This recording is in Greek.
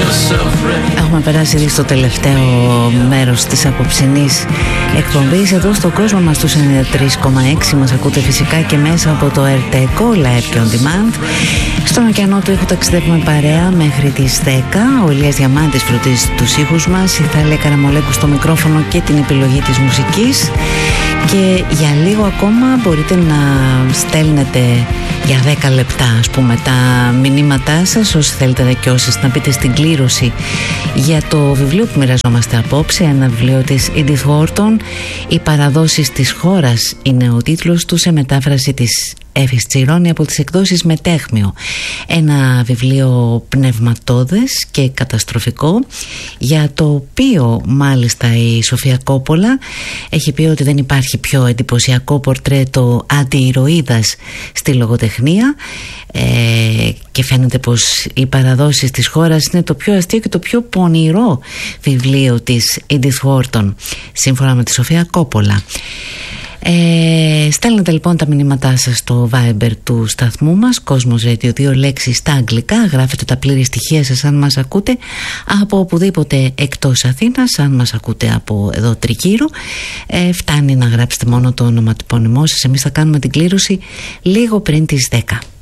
Έχουμε περάσει ήδη στο τελευταίο μέρος της απόψινής εκπομπής. Εδώ στον κόσμο μας τους 93,6 μας ακούτε φυσικά και μέσα από το RTECO Live και On Demand. Στον ωκεανό του ήχου ταξιδεύουμε παρέα μέχρι τις 10. Ο Ηλίας Διαμάντης φροντίζει τους ήχους μας, η Θάλια Καραμολέκου στο μικρόφωνο και την επιλογή της μουσικής. Και για λίγο ακόμα μπορείτε να στέλνετε για 10 λεπτά ας πούμε τα μηνύματά σας, όσοι θέλετε και όσες, να πείτε στην κλήρωση για το βιβλίο που μοιραζόμαστε απόψε, ένα βιβλίο της Edith Wharton, «Οι παραδόσεις της χώρας» είναι ο τίτλος του, σε μετάφραση της Εύης Τσιρόνη από τις εκδόσεις Μετέχμιο. Ένα βιβλίο πνευματώδες και καταστροφικό, για το οποίο μάλιστα η Σοφία Κόπολα έχει πει ότι δεν υπάρχει πιο εντυπωσιακό πορτρέτο αντιηρωίδας στη λογοτεχνία, και φαίνεται πως «Οι παραδόσεις της χώρας» είναι το πιο αστείο και το πιο πονηρό βιβλίο της Edith Wharton, σύμφωνα με τη Σοφία Κόπολα. Στέλνετε λοιπόν τα μηνύματά σας στο Viber του σταθμού μας, Cosmos Radio, 2 λέξεις στα αγγλικά. Γράφετε τα πλήρη στοιχεία σας αν μας ακούτε από οπουδήποτε εκτός Αθήνας. Αν μας ακούτε από εδώ τριγύρω, φτάνει να γράψετε μόνο το ονοματεπώνυμό σας. Εμείς θα κάνουμε την κλήρωση λίγο πριν τις 10.